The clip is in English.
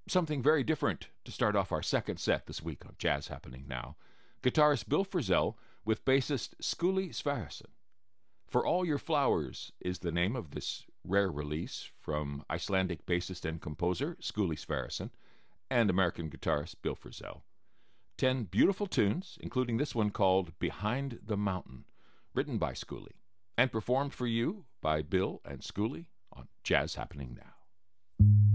Something very different to start off our second set this week on Jazz Happening Now. Guitarist Bill Frisell with bassist Skuli Sverrisson. For All Your Flowers is the name of this rare release from Icelandic bassist and composer Skuli Sverrisson and American guitarist Bill Frisell. 10 beautiful tunes, including this one called Behind the Mountain, written by Skuli, and performed for you by Bill and Skuli on Jazz Happening Now.